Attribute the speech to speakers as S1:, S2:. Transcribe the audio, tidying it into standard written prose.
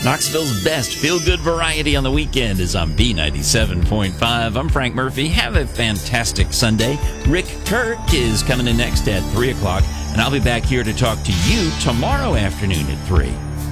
S1: Knoxville's best feel-good variety on the weekend is on B97.5. I'm Frank Murphy. Have a fantastic Sunday. Rick Kirk is coming in next at 3 o'clock, and I'll be back here to talk to you tomorrow afternoon at 3.